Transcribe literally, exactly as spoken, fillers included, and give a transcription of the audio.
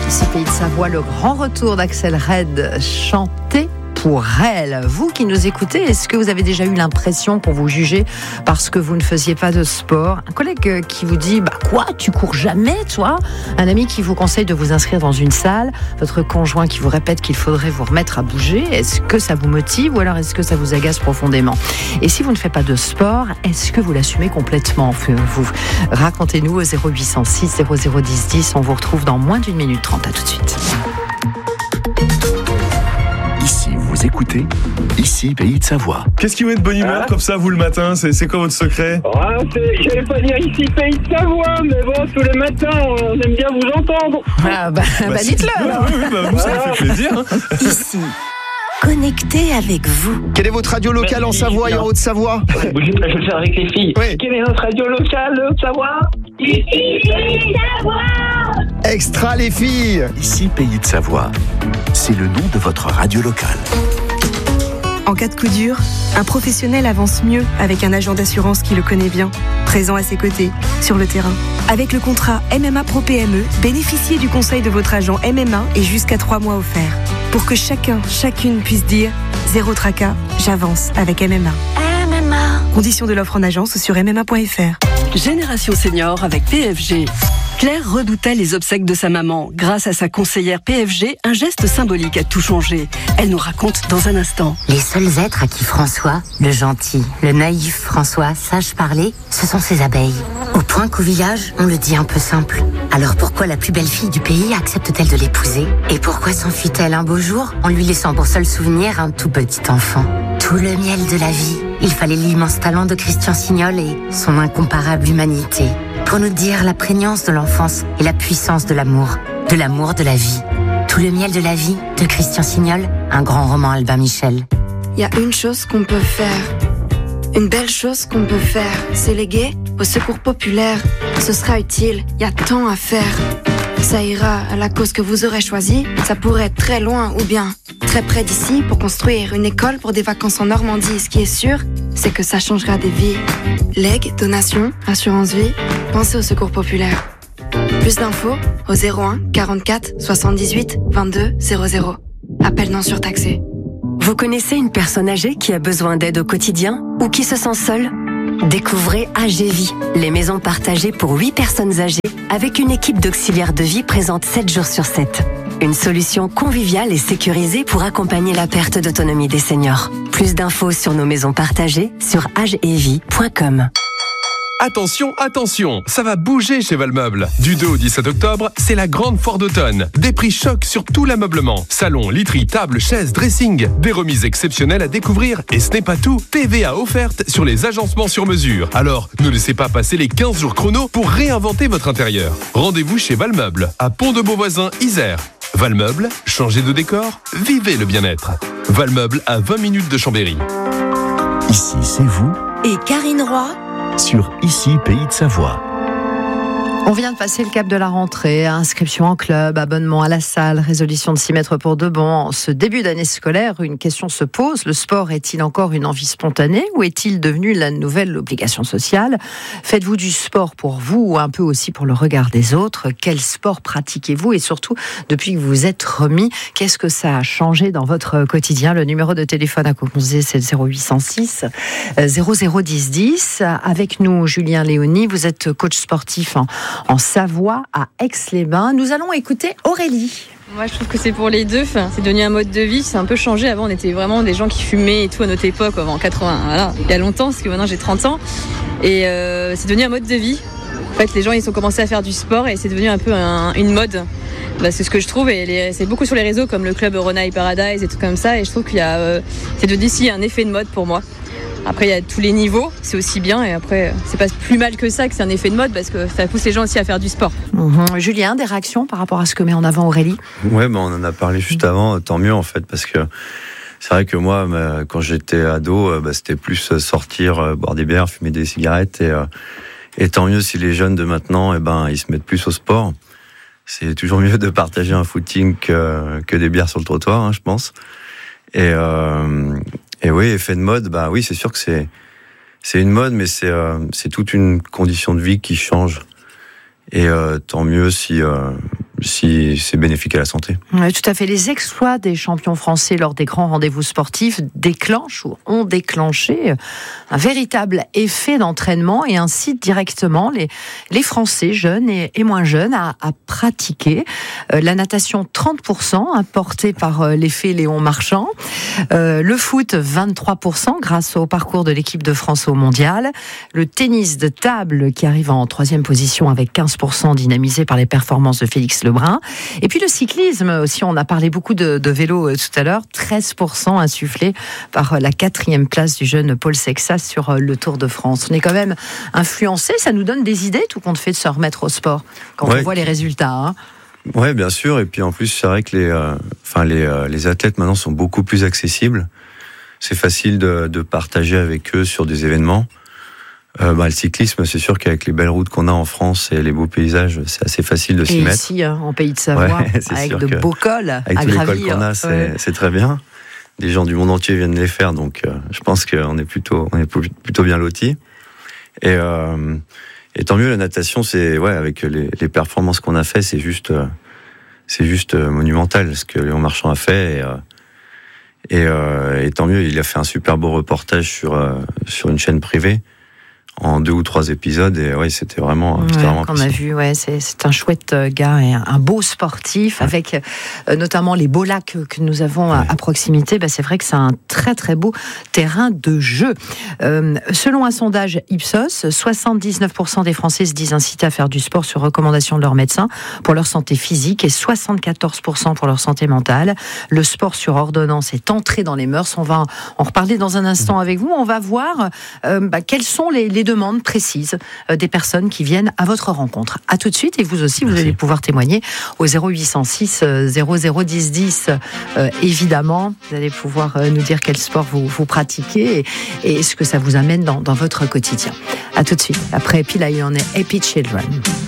Ici Pays de Savoie, le grand retour d'Axel Red, chanté pour elle. Vous qui nous écoutez, est-ce que vous avez déjà eu l'impression qu'on vous jugeait parce que vous ne faisiez pas de sport? Un collègue qui vous dit, bah quoi, tu cours jamais toi? Un ami qui vous conseille de vous inscrire dans une salle? Votre conjoint qui vous répète qu'il faudrait vous remettre à bouger? Est-ce que ça vous motive ou alors est-ce que ça vous agace profondément? Et si vous ne faites pas de sport, est-ce que vous l'assumez complètement? Vous racontez-nous au zéro huit cent six zéro zéro dix dix. On vous retrouve dans moins d'une minute trente. À tout de suite. Ici, vous écoutez, ici, Pays de Savoie. Qu'est-ce qui vous met de bonne humeur ah. comme ça, vous, le matin? C'est, c'est quoi votre secret? ah, Je n'allais pas dire ici, Pays de Savoie, mais bon, tous les matins, on aime bien vous entendre. Ah bah, bah, bah dites-le alors. Oui, oui, bah, nous, ça nous fait plaisir. Hein. Ici, connecté avec vous. Quelle est votre radio locale en Savoie et en Haute-Savoie? Je vais le faire avec les filles. Oui. Quelle est notre radio locale en Savoie? Ici, Pays de Savoie. Extra les filles. Ici, Pays de Savoie. C'est le nom de votre radio locale. En cas de coup dur, un professionnel avance mieux avec un agent d'assurance qui le connaît bien, présent à ses côtés, sur le terrain. Avec le contrat M M A Pro P M E, bénéficiez du conseil de votre agent M M A et jusqu'à trois mois offerts. Pour que chacun, chacune puisse dire « Zéro tracas, j'avance avec M M A ». M M A. Conditions de l'offre en agence sur m m a point f r. Génération Senior avec P F G. Claire redoutait les obsèques de sa maman. Grâce à sa conseillère P F G, un geste symbolique a tout changé. Elle nous raconte dans un instant. Les seuls êtres à qui François, le gentil, le naïf François, sache parler, ce sont ses abeilles. Au point qu'au village, on le dit un peu simple. Alors pourquoi la plus belle fille du pays accepte-t-elle de l'épouser? Et pourquoi s'enfuit-elle un beau jour en lui laissant pour seul souvenir un tout petit enfant? Tout le miel de la vie. Il fallait l'immense talent de Christian Signol et son incomparable humanité pour nous dire la prégnance de l'enfance et la puissance de l'amour, de l'amour de la vie. Tout le miel de la vie de Christian Signol, un grand roman Albin Michel. Il y a une chose qu'on peut faire, une belle chose qu'on peut faire, c'est léguer au secours populaire. Ce sera utile, il y a tant à faire. Ça ira à la cause que vous aurez choisie, ça pourrait être très loin ou bien très près d'ici pour construire une école pour des vacances en Normandie. Ce qui est sûr, c'est que ça changera des vies. Legs, donations, assurance vie, pensez au secours populaire. Plus d'infos au zéro un quarante-quatre soixante-dix-huit vingt-deux zéro zéro. Appel non surtaxé. Vous connaissez une personne âgée qui a besoin d'aide au quotidien ou qui se sent seule? Découvrez A G Vie, les maisons partagées pour huit personnes âgées avec une équipe d'auxiliaires de vie présente sept jours sur sept. Une solution conviviale et sécurisée pour accompagner la perte d'autonomie des seniors. Plus d'infos sur nos maisons partagées sur age et vie point com. Attention, attention, ça va bouger chez Valmeuble. Du deux au dix-sept octobre, c'est la grande foire d'automne. Des prix chocs sur tout l'ameublement. Salon, literie, table, chaises, dressing. Des remises exceptionnelles à découvrir. Et ce n'est pas tout. T V A offerte sur les agencements sur mesure. Alors, ne laissez pas passer les quinze jours chrono pour réinventer votre intérieur. Rendez-vous chez Valmeuble, à Pont-de-Beauvoisin, Isère. Valmeuble, changez de décor, vivez le bien-être. Valmeuble à vingt minutes de Chambéry. Ici, c'est vous. Et Karine Roy Sur Ici, Pays de Savoie. On vient de passer le cap de la rentrée, inscription en club, abonnement à la salle, résolution de s'y mettre pour de bon. En ce début d'année scolaire, une question se pose. Le sport est-il encore une envie spontanée ou est-il devenu la nouvelle obligation sociale? Faites-vous du sport pour vous ou un peu aussi pour le regard des autres? Quel sport pratiquez-vous? Et surtout, depuis que vous vous êtes remis, qu'est-ce que ça a changé dans votre quotidien? Le numéro de téléphone à composer, c'est le zéro huit cent six zéro zéro dix dix. Avec nous, Julien Léoni, vous êtes coach sportif en en Savoie, à Aix-les-Bains. Nous allons écouter Aurélie. Moi, je trouve que c'est pour les deux. C'est devenu un mode de vie. C'est un peu changé. Avant, on était vraiment des gens qui fumaient et tout à notre époque, avant quatre-vingts. Voilà, il y a longtemps, parce que maintenant j'ai trente ans. Et euh, c'est devenu un mode de vie. En fait, les gens, ils ont commencé à faire du sport et c'est devenu un peu un, une mode. Bah, c'est ce que je trouve. Et les, c'est beaucoup sur les réseaux, comme le club Rhône Paradise et tout comme ça. Et je trouve qu'il y a, euh, c'est devenu ici un effet de mode pour moi. Après, il y a tous les niveaux, c'est aussi bien. Et après, c'est pas plus mal que ça, que c'est un effet de mode, parce que ça pousse les gens aussi à faire du sport. Mmh. Julien, des réactions par rapport à ce que met en avant Aurélie? Ouais, bah, on en a parlé juste avant, tant mieux en fait, parce que c'est vrai que moi, quand j'étais ado, bah, c'était plus sortir, boire des bières, fumer des cigarettes. Et, et tant mieux si les jeunes de maintenant, eh ben, ils se mettent plus au sport. C'est toujours mieux de partager un footing que, que des bières sur le trottoir, hein, je pense. Et... Euh, Et oui, effet de mode, bah oui, c'est sûr que c'est c'est une mode, mais c'est euh, c'est toute une condition de vie qui change. Et euh, tant mieux si euh, si c'est bénéfique à la santé. Oui, tout à fait. Les exploits des champions français lors des grands rendez-vous sportifs déclenchent ou ont déclenché un véritable effet d'entraînement et incitent directement les, les Français, jeunes et, et moins jeunes, à, à pratiquer. Euh, la natation, trente pour cent, apportée par euh, l'effet Léon Marchand. Euh, le foot, vingt-trois pour cent, grâce au parcours de l'équipe de France au mondial. Le tennis de table, qui arrive en troisième position avec quinze pour cent, dynamisé par les performances de Félix Lebrun. Et puis le cyclisme aussi, on a parlé beaucoup de, de vélo tout à l'heure, treize pour cent insufflé par la quatrième place du jeune Paul Sexas sur le Tour de France. On est quand même influencé, ça nous donne des idées, tout compte fait, de se remettre au sport, quand ouais. on voit les résultats. Hein. Oui, bien sûr, et puis en plus, c'est vrai que les, euh, enfin, les, euh, les athlètes maintenant sont beaucoup plus accessibles. C'est facile de, de partager avec eux sur des événements. Euh, bah, le cyclisme, c'est sûr qu'avec les belles routes qu'on a en France et les beaux paysages, c'est assez facile de s'y et mettre. Ici, hein, en Pays de Savoie, ouais, avec de beaux cols avec à tous gravir. les cols qu'on a, c'est, ouais. c'est très bien. Des gens du monde entier viennent les faire, donc euh, je pense qu'on est plutôt, on est plutôt bien lotis. Et, euh, et tant mieux, la natation, c'est ouais, avec les, les performances qu'on a fait, c'est juste, euh, c'est juste euh, monumental ce que Léon Marchand a fait. Et, euh, et, euh, et tant mieux, il a fait un super beau reportage sur euh, sur une chaîne privée. En deux ou trois épisodes, et ouais, c'était vraiment, c'était ouais, vraiment qu'on a vu, ouais, c'est, c'est un chouette gars et un, un beau sportif, ouais. avec euh, notamment les beaux lacs que nous avons à, ouais. à proximité. Bah, c'est vrai que c'est un très très beau terrain de jeu. Euh, selon un sondage Ipsos, soixante-dix-neuf pour cent des Français se disent incités à faire du sport sur recommandation de leur médecin pour leur santé physique et soixante-quatorze pour cent pour leur santé mentale. Le sport sur ordonnance est entré dans les mœurs. On va en reparler dans un instant avec vous. On va voir euh, bah, quels sont les, les demandes précises euh, des personnes qui viennent à votre rencontre. À tout de suite, et vous aussi, vous Merci. allez pouvoir témoigner au zéro huit cent six zéro zéro dix dix. Euh, évidemment, vous allez pouvoir euh, nous dire quel sport vous, vous pratiquez et, et ce que ça vous amène dans, dans votre quotidien. À tout de suite. Après Pile, il en est Happy Children.